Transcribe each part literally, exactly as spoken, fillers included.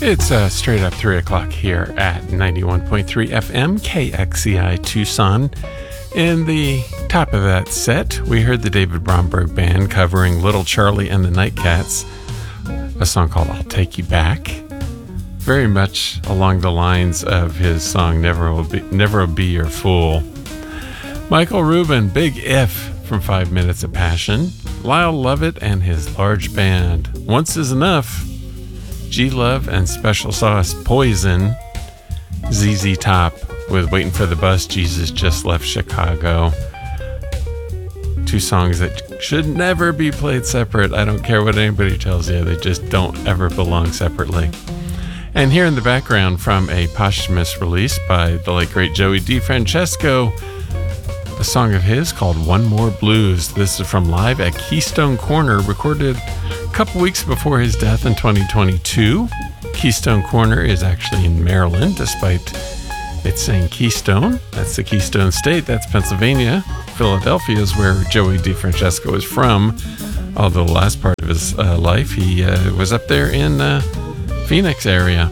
It's uh, straight up three o'clock here at ninety-one point three F M K X C I Tucson. In the top of that set, we heard the David Bromberg Band covering Little Charlie and the Nightcats, a song called I'll Take You Back. Very much along the lines of his song Never Will Be, Never Will Be Your Fool. Michael Rubin, Big If from Five Minutes of Passion. Lyle Lovett and his large band, Once Is Enough. G-Love and Special Sauce, Poison. Z Z Top with Waiting for the Bus, Jesus Just Left Chicago. Two songs that should never be played separate. I don't care what anybody tells you. They just don't ever belong separately. And here in the background, from a posthumous release by the late great Joey DeFrancesco, a song of his called One More Blues. This is from Live at Keystone Corner, recorded a couple weeks before his death in twenty twenty-two. Keystone Corner is actually in Maryland, despite it saying Keystone. That's the Keystone State. That's Pennsylvania. Philadelphia is where Joey DeFrancesco is from, although the last part of his uh, life, he uh, was up there in uh, Phoenix area.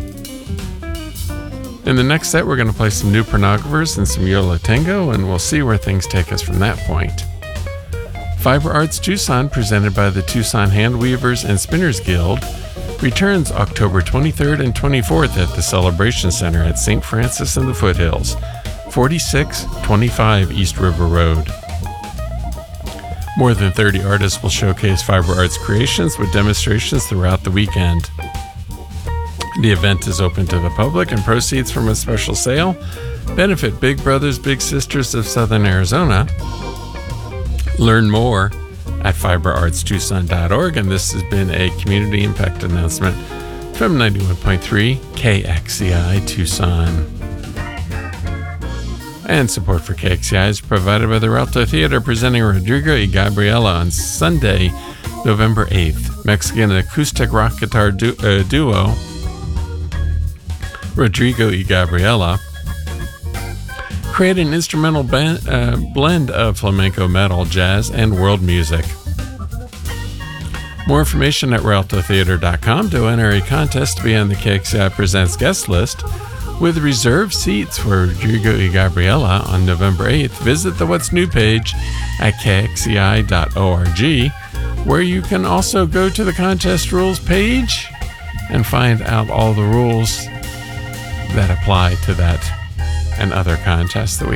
In the next set, we're going to play some new pornographers and some Yo La Tengo, and we'll see where things take us from that point. Fiber Arts Tucson, presented by the Tucson Handweavers and Spinners Guild, returns October twenty-third and twenty-fourth at the Celebration Center at Saint Francis in the Foothills, forty-six twenty-five East River Road. More than thirty artists will showcase fiber arts creations with demonstrations throughout the weekend. The event is open to the public, and proceeds from a special sale benefit Big Brothers Big Sisters of Southern Arizona. Learn more at fiber arts tucson dot org, and this has been a community impact announcement from ninety-one point three K X C I Tucson. And support for K X C I is provided by the Rialto Theater, presenting Rodrigo y Gabriela on Sunday, November eighth. Mexican acoustic rock guitar du- uh, duo Rodrigo y Gabriela create an instrumental band, uh, blend of flamenco, metal, jazz, and world music. More information at rialto theater dot com to enter a contest to be on the K X C I Presents guest list with reserved seats for Rodrigo y Gabriela on November eighth. Visit the What's New page at k x c i dot org, where you can also go to the contest rules page and find out all the rules that apply to that and other contests that we